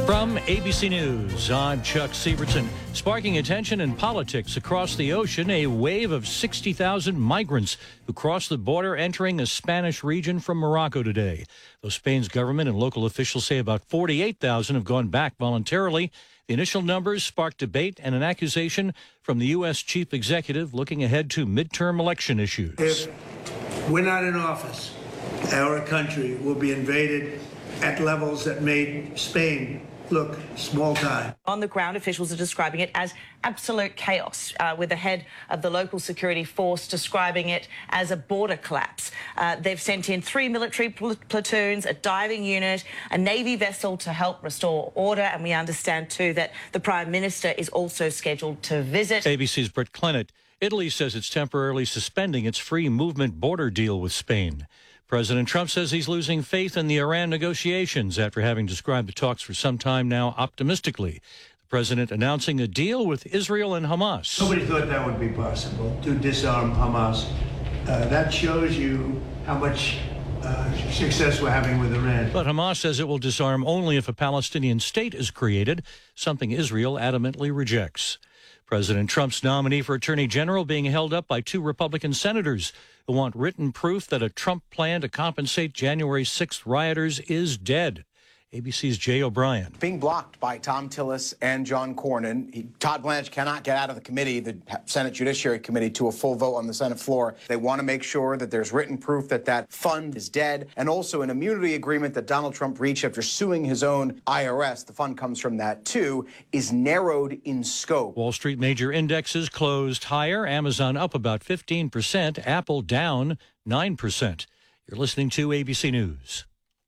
From ABC News, I'm Chuck Sievertson. Sparking attention in politics across the ocean, a wave of 60,000 migrants who crossed the border entering a Spanish region from Morocco today. Though Spain's government and local officials say about 48,000 have gone back voluntarily, the initial numbers sparked debate and an accusation from the U.S. chief executive looking ahead to midterm election issues. If we're not in office, our country will be invaded at levels that made Spain look small time. On the ground, officials are describing it as absolute chaos, with the head of the local security force describing it as a border collapse. They've sent in 3 military platoons, a diving unit, a Navy vessel to help restore order, and we understand too that the Prime Minister is also scheduled to visit. ABC's Britt Clennett. Italy says it's temporarily suspending its free movement border deal with Spain. President Trump says he's losing faith in the Iran negotiations after having described the talks for some time now optimistically. The president announcing a deal with Israel and Hamas. Nobody thought that would be possible, to disarm Hamas. That shows you how much success we're having with Iran. But Hamas says it will disarm only if a Palestinian state is created, something Israel adamantly rejects. President Trump's nominee for Attorney General being held up by 2 Republican senators who want written proof that a Trump plan to compensate January 6th rioters is dead. ABC's Jay O'Brien. Being blocked by Thom Tillis and John Cornyn. Todd Blanche cannot get out of the committee, the Senate Judiciary Committee, to a full vote on the Senate floor. They want to make sure that there's written proof that that fund is dead, and also an immunity agreement that Donald Trump reached after suing his own IRS. The fund comes from that, too, is narrowed in scope. Wall Street major indexes closed higher. Amazon up about 15%, Apple down 9%. You're listening to ABC News.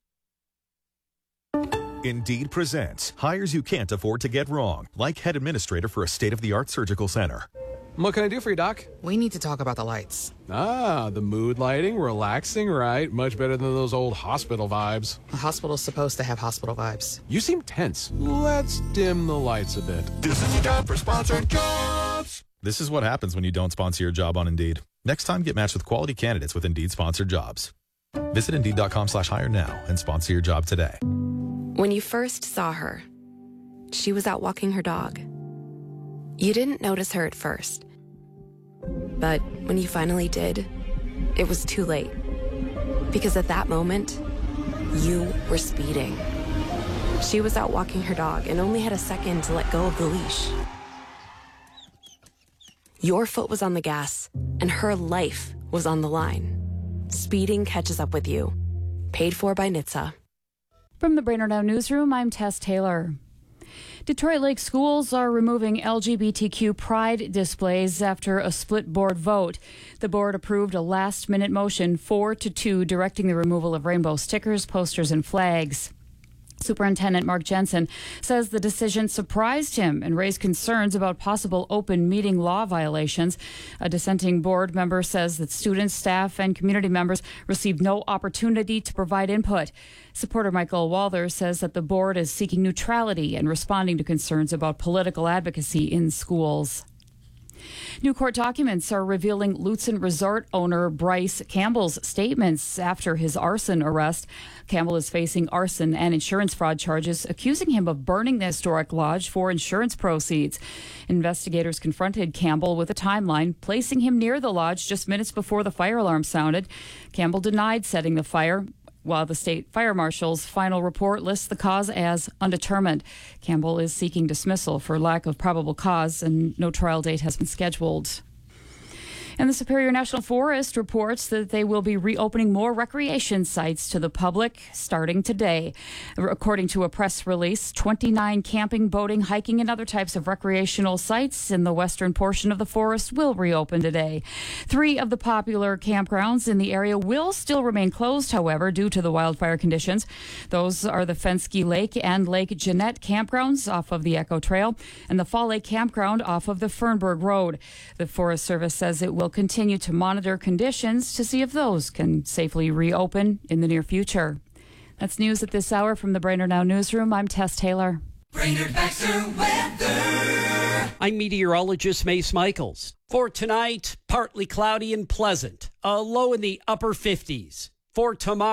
Indeed presents hires you can't afford to get wrong, like head administrator for a state-of-the-art surgical center. What can I do for you, Doc? We need to talk about the lights. Ah, the mood lighting, relaxing, right? Much better than those old hospital vibes. A hospital's supposed to have hospital vibes. You seem tense. Let's dim the lights a bit. This is the job for sponsored jobs. This is what happens when you don't sponsor your job on Indeed. Next time, get matched with quality candidates with Indeed sponsored jobs. Visit Indeed.com/hire now and sponsor your job today. When you first saw her, she was out walking her dog. You didn't notice her at first. But when you finally did, it was too late. Because at that moment, you were speeding. She was out walking her dog and only had a second to let go of the leash. Your foot was on the gas, and her life was on the line. Speeding catches up with you. Paid for by NHTSA. From the Brainerd Now Newsroom, I'm Tess Taylor. Detroit Lake schools are removing LGBTQ pride displays after a split board vote. The board approved a last-minute motion 4-2 directing the removal of rainbow stickers, posters, and flags. Superintendent Mark Jensen says the decision surprised him and raised concerns about possible open meeting law violations. A dissenting board member says that students, staff, and community members received no opportunity to provide input. Supporter Michael Walther says that the board is seeking neutrality and responding to concerns about political advocacy in schools. New court documents are revealing Lutsen Resort owner Bryce Campbell's statements after his arson arrest. Campbell is facing arson and insurance fraud charges, accusing him of burning the historic lodge for insurance proceeds. Investigators confronted Campbell with a timeline, placing him near the lodge just minutes before the fire alarm sounded. Campbell denied setting the fire, while the state fire marshal's final report lists the cause as undetermined. Campbell is seeking dismissal for lack of probable cause, and no trial date has been scheduled. And the Superior National Forest reports that they will be reopening more recreation sites to the public starting today. According to a press release, 29 camping, boating, hiking, and other types of recreational sites in the western portion of the forest will reopen today. 3 of the popular campgrounds in the area will still remain closed, however, due to the wildfire conditions. Those are the Fenske Lake and Lake Jeanette campgrounds off of the Echo Trail and the Fall Lake campground off of the Fernberg Road. The Forest Service says it will continue to monitor conditions to see if those can safely reopen in the near future. That's news at this hour from the Brainerd Now Newsroom. I'm Tess Taylor. Brainerd Baxter weather. I'm meteorologist Mace Michaels. For tonight, partly cloudy and pleasant. A low in the upper 50s. For tomorrow,